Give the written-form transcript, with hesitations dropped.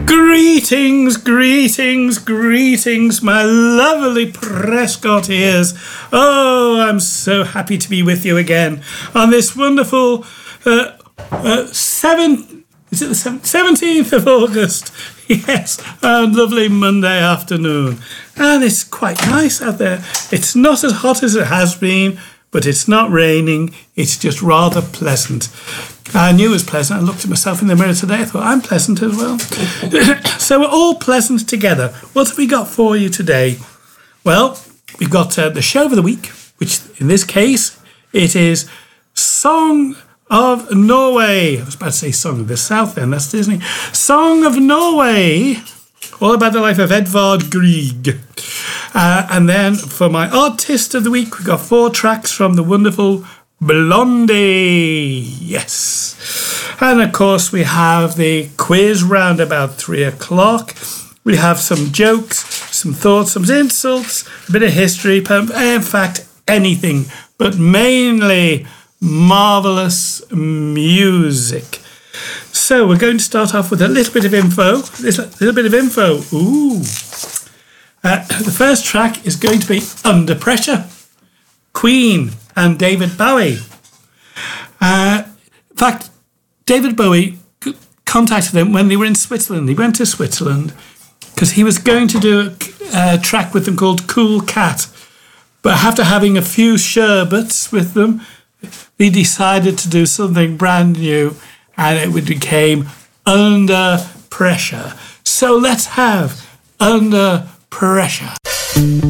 Greetings, greetings, greetings, my lovely Prescott ears. Oh, I'm so happy to be with you again on this wonderful 17th of August. Yes, a lovely Monday afternoon. And it's quite nice out there. It's not as hot as it has been, but it's not raining. It's just rather pleasant. I knew it was pleasant. I looked at myself in the mirror today. I thought, I'm pleasant as well. So we're all pleasant together. What have we got for you today? Well, we've got the show of the week, which in this case, it is Song of Norway. I was about to say Song of the South then, that's Disney. Song of Norway, all about the life of Edvard Grieg. And then for my artist of the week, we've got 4 tracks from the wonderful Blondie. Yes. And of course, we have the quiz round about 3 o'clock. We have some jokes, some thoughts, some insults, a bit of history, in fact, anything, but mainly marvellous music. So we're going to start off with a little bit of info. Ooh. The first track is going to be Under Pressure, Queen and David Bowie. In fact, David Bowie contacted them when they were in Switzerland. He went to Switzerland because he was going to do a track with them called Cool Cat. But after having a few sherbets with them, they decided to do something brand new, and it became Under Pressure. So let's have Under Pressure.